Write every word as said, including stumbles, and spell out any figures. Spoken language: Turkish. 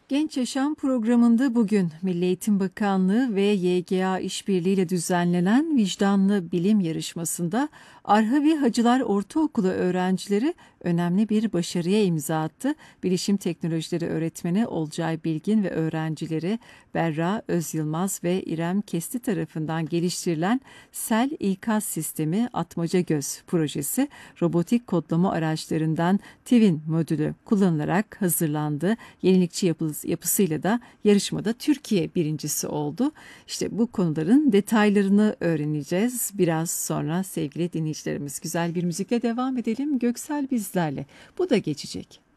Genç Yaşam programında bugün Milli Eğitim Bakanlığı ve Y G A işbirliğiyle düzenlenen Vicdanlı Bilim Yarışması'nda Arhavi Hacılar Ortaokulu öğrencileri önemli bir başarıya imza attı. Bilişim Teknolojileri öğretmeni Olcay Bilgin ve öğrencileri Berra Özyılmaz ve İrem Kesti tarafından geliştirilen Sel İkaz Sistemi Atmaca Göz projesi robotik kodlama araçlarından Twin modülü kullanılarak hazırlandı. Yenilikçi yapısı yapısıyla da yarışmada Türkiye birincisi oldu. İşte bu konuların detaylarını öğreneceğiz biraz sonra sevgili dinleyicilerimiz. Güzel bir müzikle devam edelim. Göksel bizlerle. Bu da geçecek.